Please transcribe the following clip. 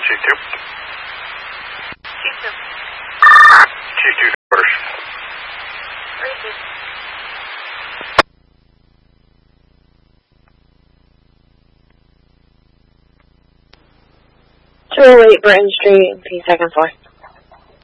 C2. C2. C2 first. Repeat. 208 Britton Street, P2nd floor.